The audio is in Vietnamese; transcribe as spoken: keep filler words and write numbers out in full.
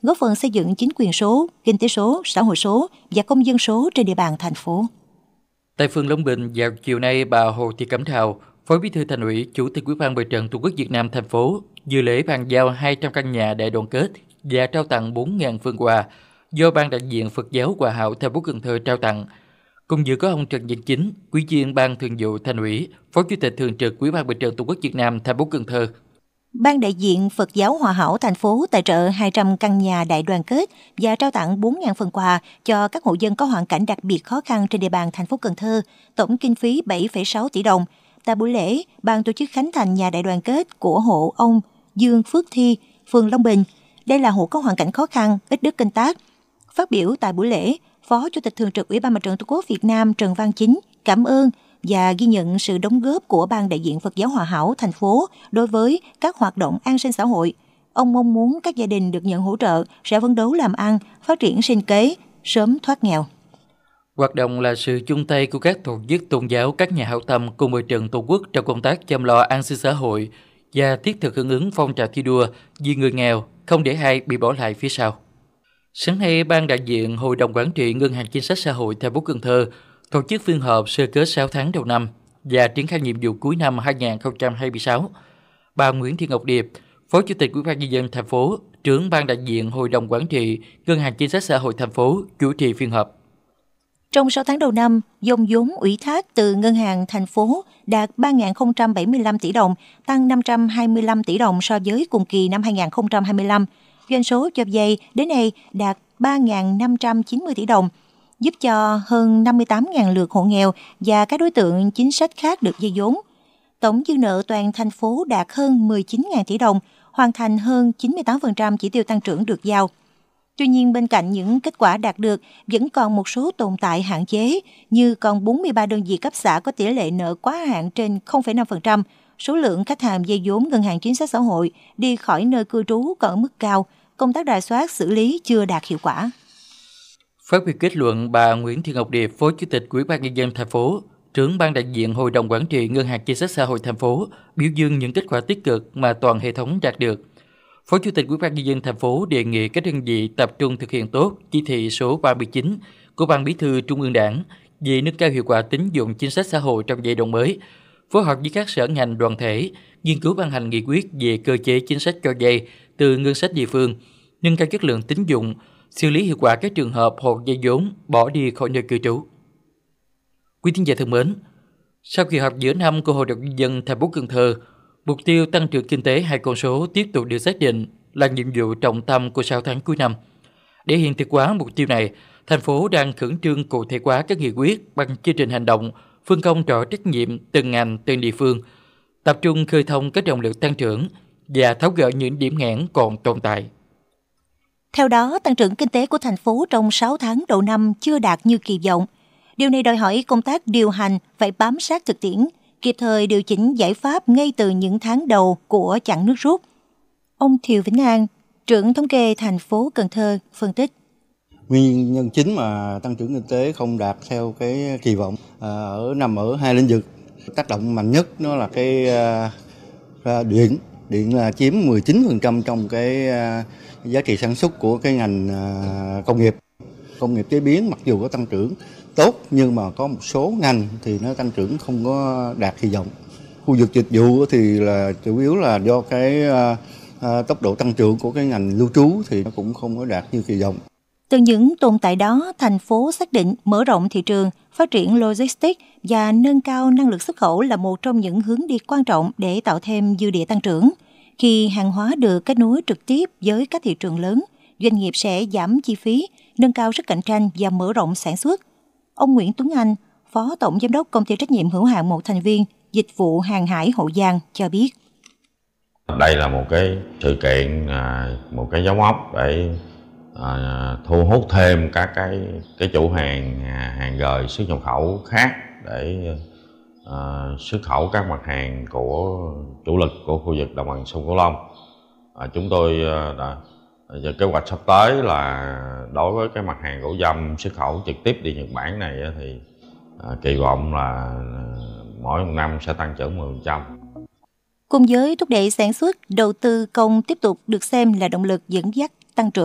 góp phần xây dựng chính quyền số, kinh tế số, xã hội số và công dân số trên địa bàn thành phố. Tại phường Long Bình, vào chiều nay, bà Hồ Thị Cẩm Thào, Phó Bí thư Thành ủy, Chủ tịch Ủy ban Mặt trận Tổ quốc Việt Nam thành phố dự lễ bàn giao hai trăm căn nhà đại đoàn kết và trao tặng bốn nghìn phần quà do Ban đại diện Phật giáo Hòa Hảo thành phố Cần Thơ trao tặng. Cùng dự có ông Trần Văn Chính, Ủy viên Ban Thường vụ Thành ủy, Phó Chủ tịch Thường trực Ủy ban Mặt trận Tổ quốc Việt Nam thành phố Cần Thơ. Ban đại diện Phật giáo Hòa Hảo thành phố tài trợ hai trăm căn nhà đại đoàn kết và trao tặng bốn nghìn phần quà cho các hộ dân có hoàn cảnh đặc biệt khó khăn trên địa bàn thành phố Cần Thơ, tổng kinh phí bảy phẩy sáu tỷ đồng. Tại buổi lễ, ban tổ chức khánh thành nhà đại đoàn kết của hộ ông Dương Phước Thi, phường Long Bình. Đây là hộ có hoàn cảnh khó khăn, ít đất canh tác. Phát biểu tại buổi lễ, Phó Chủ tịch Thường trực Ủy ban Mặt trận Tổ quốc Việt Nam Trần Văn Chính cảm ơn và ghi nhận sự đóng góp của Ban đại diện Phật giáo Hòa Hảo thành phố đối với các hoạt động an sinh xã hội. Ông mong muốn các gia đình được nhận hỗ trợ sẽ phấn đấu làm ăn, phát triển sinh kế, sớm thoát nghèo. Hoạt động là sự chung tay của các tổ chức tôn giáo, các nhà hảo tâm cùng Mặt trận Tổ quốc trong công tác chăm lo an sinh xã hội và thiết thực hưởng ứng phong trào thi đua vì người nghèo, không để ai bị bỏ lại phía sau. Sáng nay, Ban đại diện Hội đồng Quản trị Ngân hàng Chính sách Xã hội thành phố Cần Thơ tổ chức phiên họp sơ kết sáu tháng đầu năm và triển khai nhiệm vụ cuối năm hai nghìn không trăm hai mươi sáu. Bà Nguyễn Thị Ngọc Điệp, Phó Chủ tịch Ủy ban nhân dân thành phố, trưởng Ban đại diện Hội đồng Quản trị Ngân hàng Chính sách Xã hội thành phố chủ trì phiên họp. Trong sáu tháng đầu năm, dòng vốn ủy thác từ ngân hàng thành phố đạt ba nghìn không trăm bảy mươi lăm tỷ đồng, tăng năm trăm hai mươi lăm tỷ đồng so với cùng kỳ năm hai nghìn không trăm hai mươi lăm. Doanh số cho vay đến nay đạt ba nghìn năm trăm chín mươi tỷ đồng, giúp cho hơn năm mươi tám nghìn lượt hộ nghèo và các đối tượng chính sách khác được vay vốn. Tổng dư nợ toàn thành phố đạt hơn mười chín nghìn tỷ đồng, hoàn thành hơn chín mươi tám phần trăm chỉ tiêu tăng trưởng được giao. Tuy nhiên, bên cạnh những kết quả đạt được, vẫn còn một số tồn tại hạn chế, như còn bốn mươi ba đơn vị cấp xã có tỷ lệ nợ quá hạn trên không phẩy năm phần trăm, số lượng khách hàng vay vốn ngân hàng chính sách xã hội đi khỏi nơi cư trú còn ở mức cao, công tác rà soát xử lý chưa đạt hiệu quả. Phát biểu kết luận, bà Nguyễn Thị Ngọc Điệp, Phó Chủ tịch Ủy ban nhân dân thành phố, trưởng Ban đại diện Hội đồng Quản trị Ngân hàng Chính sách Xã hội thành phố biểu dương những kết quả tích cực mà toàn hệ thống đạt được. Phó Chủ tịch Ủy ban nhân dân thành phố đề nghị các đơn vị tập trung thực hiện tốt chỉ thị số ba mươi chín của Ban Bí thư Trung ương Đảng về nâng cao hiệu quả tín dụng chính sách xã hội trong giai đoạn mới, phối hợp với các sở ngành đoàn thể nghiên cứu ban hành nghị quyết về cơ chế chính sách cho vay từ ngân sách địa phương, nâng cao chất lượng tín dụng, xử lý hiệu quả các trường hợp hộ vay vốn bỏ đi khỏi nơi cư trú. Quý thính giả thân mến, sau kỳ họp giữa năm của Hội đồng nhân dân thành phố Cần Thơ, mục tiêu tăng trưởng kinh tế hai con số tiếp tục được xác định là nhiệm vụ trọng tâm của sáu tháng cuối năm. Để hiện thực hóa mục tiêu này, thành phố đang khẩn trương cụ thể hóa các nghị quyết bằng chương trình hành động, phân công rõ trách nhiệm từng ngành, từng địa phương, tập trung khơi thông các động lực tăng trưởng và tháo gỡ những điểm nghẽn còn tồn tại. Theo đó, tăng trưởng kinh tế của thành phố trong sáu tháng đầu năm chưa đạt như kỳ vọng. Điều này đòi hỏi công tác điều hành phải bám sát thực tiễn, kịp thời điều chỉnh giải pháp ngay từ những tháng đầu của chặng nước rút. Ông Thiều Vĩnh An, trưởng thống kê thành phố Cần Thơ, phân tích. Nguyên nhân chính mà tăng trưởng kinh tế không đạt theo cái kỳ vọng à, ở nằm ở hai lĩnh vực. Tác động mạnh nhất nó là cái à, điện, điện là chiếm mười chín phần trăm trong cái à, giá trị sản xuất của cái ngành à, công nghiệp. Công nghiệp chế biến mặc dù có tăng trưởng tốt nhưng mà có một số ngành thì nó tăng trưởng không có đạt kỳ vọng. Khu vực dịch vụ thì là chủ yếu là do cái à, à, tốc độ tăng trưởng của cái ngành lưu trú thì nó cũng không có đạt như kỳ vọng. Từ những tồn tại đó, thành phố xác định mở rộng thị trường, phát triển logistics và nâng cao năng lực xuất khẩu là một trong những hướng đi quan trọng để tạo thêm dư địa tăng trưởng. Khi hàng hóa được kết nối trực tiếp với các thị trường lớn, doanh nghiệp sẽ giảm chi phí, nâng cao sức cạnh tranh và mở rộng sản xuất. Ông Nguyễn Tuấn Anh, Phó Tổng Giám đốc Công ty trách nhiệm hữu hạn một thành viên Dịch vụ Hàng hải Hậu Giang cho biết. Đây là một cái sự kiện, một cái dấu mốc để thu hút thêm các cái cái chủ hàng hàng rời xuất nhập khẩu khác để uh, xuất khẩu các mặt hàng của chủ lực của khu vực đồng bằng sông Cửu Long. Uh, chúng tôi uh, đã kế hoạch sắp tới là đối với cái mặt hàng gỗ dăm xuất khẩu trực tiếp đi Nhật Bản này thì uh, kỳ vọng là uh, mỗi một năm sẽ tăng trưởng mười phần trăm. Cùng với thúc đẩy sản xuất, đầu tư công tiếp tục được xem là động lực dẫn dắt tăng trưởng.